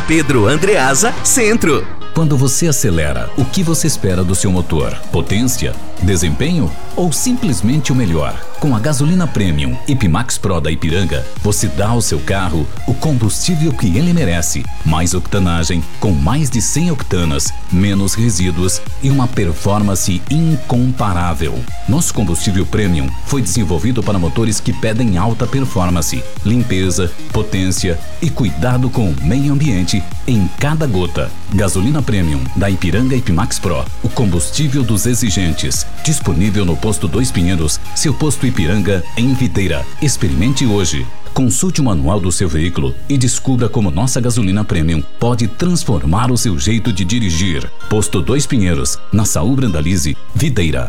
Pedro Andreasa, Centro. Quando você acelera, o que você espera do seu motor? Potência? Desempenho? Ou simplesmente o melhor? Com a gasolina Premium Ipimax Pro da Ipiranga, você dá ao seu carro o combustível que ele merece. Mais octanagem, com mais de 100 octanas, menos resíduos e uma performance incomparável. Nosso combustível Premium foi desenvolvido para motores que pedem alta performance, limpeza, potência e cuidado com o meio ambiente em cada gota. Gasolina Premium da Ipiranga Ipimax Pro, o combustível dos exigentes. Disponível no posto Dois Pinheiros, seu posto Ipiranga em Videira. Experimente hoje. Consulte o manual do seu veículo e descubra como nossa gasolina Premium pode transformar o seu jeito de dirigir. Posto Dois Pinheiros, na Saúl Brandalize, Videira.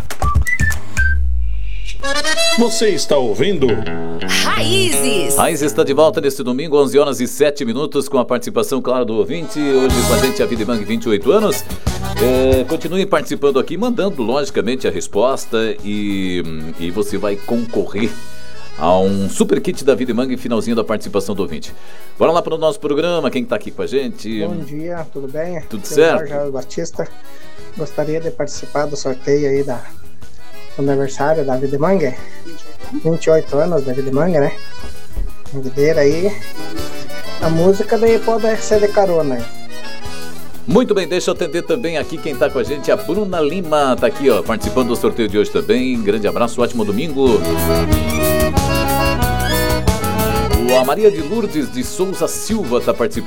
Você está ouvindo Raízes. Raízes está de volta neste domingo, 11 horas e 7 minutos, com a participação, claro, do ouvinte. Hoje com a gente a Videmang, 28 anos. Continue participando aqui, mandando, logicamente, a resposta e você vai concorrer a um super kit da Videmang, finalzinho da participação do ouvinte. Bora lá para o nosso programa, quem está aqui com a gente? Bom dia, tudo bem? Tudo certo? Jorge Batista. Gostaria de participar do sorteio aí do aniversário da Videmang. 28 anos da Videmang, né? Videira aí. A música daí pode ser de carona aí. Muito bem, deixa eu atender também aqui quem tá com a gente, a Bruna Lima, tá aqui, ó, participando do sorteio de hoje também. Grande abraço, ótimo domingo. A Maria de Lourdes de Souza Silva tá participando.